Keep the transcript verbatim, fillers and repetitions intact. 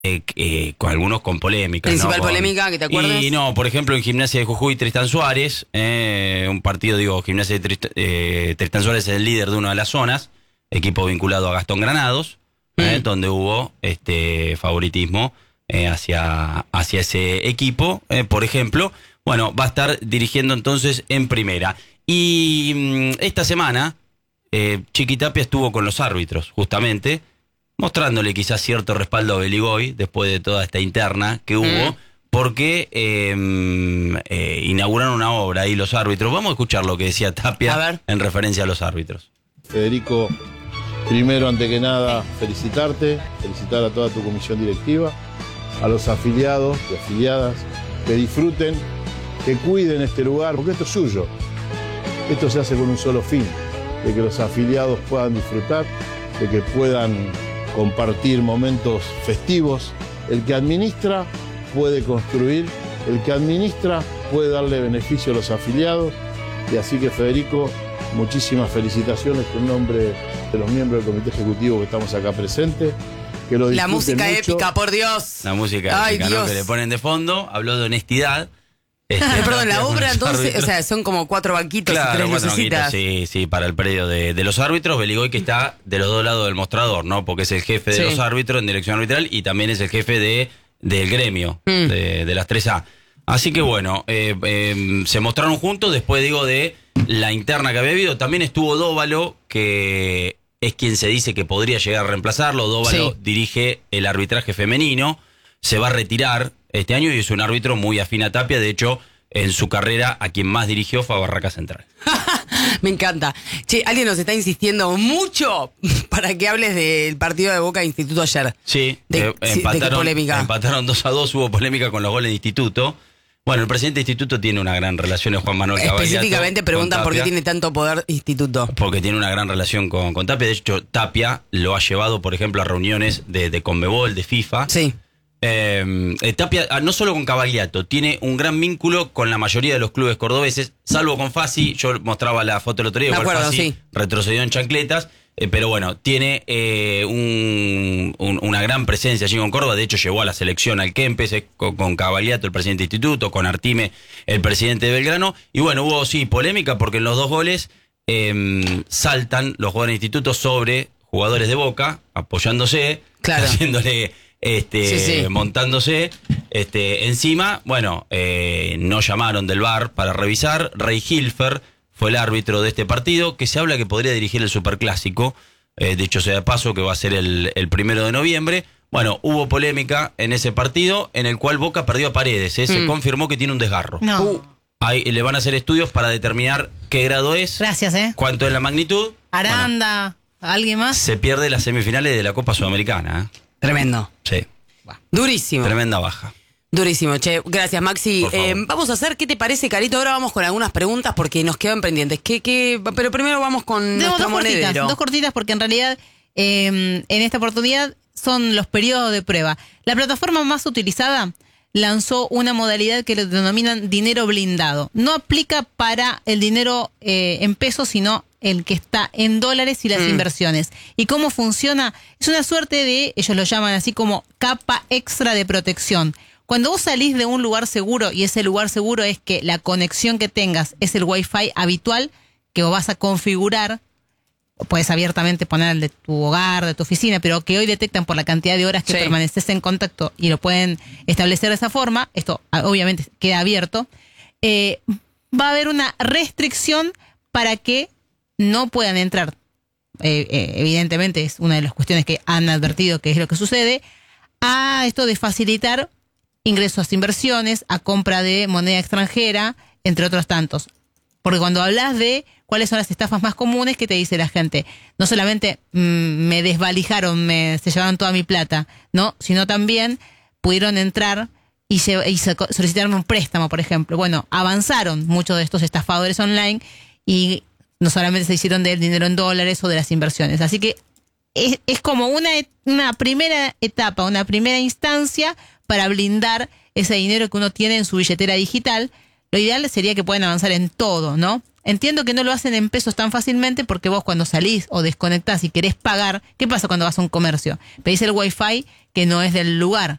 Eh, eh, con algunos con polémicas. Principal ¿no? Con, polémica, que te acuerdas. Y no, por ejemplo, en Gimnasia de Jujuy, Tristán Suárez, eh, un partido, digo, Gimnasia de Trist, eh, Tristán Suárez es el líder de una de las zonas, equipo vinculado a Gastón Granados, mm. eh, donde hubo este favoritismo eh, hacia, hacia ese equipo, eh, por ejemplo. Bueno, va a estar dirigiendo entonces en primera. Y mmm, esta semana, eh, Chiqui Tapia estuvo con los árbitros, justamente, mostrándole quizás cierto respaldo a Beligoy después de toda esta interna que hubo, mm. porque eh, eh, inauguraron una obra ahí los árbitros. Vamos a escuchar lo que decía Tapia en referencia a los árbitros. Federico, primero, ante que nada, felicitarte, felicitar a toda tu comisión directiva, a los afiliados y afiliadas, que disfruten, que cuiden este lugar, porque esto es suyo. Esto se hace con un solo fin, de que los afiliados puedan disfrutar, de que puedan compartir momentos festivos. El que administra puede construir, el que administra puede darle beneficio a los afiliados. Y así que, Federico, muchísimas felicitaciones en nombre de los miembros del comité ejecutivo que estamos acá presentes. Que lo La música mucho. épica, por Dios. La música Ay, épica, Dios. ¿no? Que le ponen de fondo. Habló de honestidad. Este, Perdón, la obra entonces, árbitros. o sea, son como cuatro banquitos Claro, y tres cuatro lucecitas. banquitos, sí, sí, para el predio de, de los árbitros. Beligoy, que está de los dos lados del mostrador, ¿no? Porque es el jefe de Sí. los árbitros en dirección arbitral y también es el jefe de del gremio mm. de, de las tres A. Así que bueno, eh, eh, se mostraron juntos después, digo, de la interna que había habido. También estuvo Dóvalo, que es quien se dice que podría llegar a reemplazarlo. Dóvalo sí. dirige el arbitraje femenino, se va a retirar este año y es un árbitro muy afín a Tapia. De hecho, en su carrera, a quien más dirigió fue a Barraca Central. Me encanta. Che, alguien nos está insistiendo mucho para que hables del partido de Boca de Instituto ayer. Sí, de, eh, empataron, de polémica. empataron dos a dos, hubo polémica con los goles de Instituto. Bueno, el presidente de Instituto tiene una gran relación, es Juan Manuel Cavaliato. Específicamente preguntan por qué tiene tanto poder Instituto. Porque tiene una gran relación con, con Tapia. De hecho, Tapia lo ha llevado, por ejemplo, a reuniones de, de Conmebol, de FIFA. Sí. Eh, Tapia, no solo con Cavaliato, tiene un gran vínculo con la mayoría de los clubes cordobeses, salvo con Fassi. Yo mostraba la foto el otro día, Me igual acuerdo, Fassi sí. retrocedió en chancletas, eh, pero bueno, tiene eh, un, un, una gran presencia allí con Córdoba. De hecho, llevó a la selección al Kempes, eh, con, con Cavaliato, el presidente de Instituto, con Artime, el presidente de Belgrano. Y bueno, hubo sí polémica porque en los dos goles eh, saltan los jugadores de Instituto sobre jugadores de Boca, apoyándose, claro. haciéndole... Este, sí, sí. montándose este, encima. Bueno, eh, no llamaron del V A R para revisar. Rey Hilfer fue el árbitro de este partido, que se habla que podría dirigir el Superclásico, eh, dicho sea de paso, que va a ser el, el primero de noviembre. Bueno, hubo polémica en ese partido, en el cual Boca perdió a Paredes, ¿eh? Se mm. confirmó que tiene un desgarro. No. Uh, ahí le van a hacer estudios para determinar qué grado es. Gracias, ¿eh? Cuánto es la magnitud. Aranda, bueno, ¿alguien más? Se pierde las semifinales de la Copa Sudamericana, ¿eh? Tremendo. Sí. Durísimo. Tremenda baja. Durísimo, che. Gracias, Maxi. Eh, vamos a hacer, ¿qué te parece, Carito? Ahora vamos con algunas preguntas porque nos quedan pendientes. ¿Qué, qué? Pero primero vamos con Tenemos nuestro dos monedero. cortitas, dos cortitas porque en realidad eh, en esta oportunidad son los periodos de prueba. La plataforma más utilizada lanzó una modalidad que lo denominan dinero blindado. No aplica para el dinero eh, en pesos, sino el que está en dólares y las mm. inversiones. ¿Y cómo funciona? Es una suerte de, ellos lo llaman así como capa extra de protección. Cuando vos salís de un lugar seguro, y ese lugar seguro es que la conexión que tengas es el Wi-Fi habitual, que vos vas a configurar, puedes abiertamente poner el de tu hogar, de tu oficina, pero que hoy detectan por la cantidad de horas que sí. permaneces en contacto y lo pueden establecer de esa forma, esto obviamente queda abierto, eh, va a haber una restricción para que no puedan entrar, eh, eh, evidentemente es una de las cuestiones que han advertido que es lo que sucede, a esto de facilitar ingresos a inversiones, a compra de moneda extranjera, entre otros tantos. Porque cuando hablas de cuáles son las estafas más comunes, ¿qué te dice la gente? No solamente mmm, me desvalijaron, me, se llevaron toda mi plata, no, sino también pudieron entrar y, se, y se solicitaron un préstamo, por ejemplo. Bueno, avanzaron muchos de estos estafadores online y no solamente se hicieron del dinero en dólares o de las inversiones. Así que es, es como una, una primera etapa, una primera instancia para blindar ese dinero que uno tiene en su billetera digital. Lo ideal sería que puedan avanzar en todo, ¿no? entiendo que no lo hacen en pesos tan fácilmente porque vos cuando salís o desconectás y querés pagar, ¿qué pasa cuando vas a un comercio? Pedís el wifi que no es del lugar.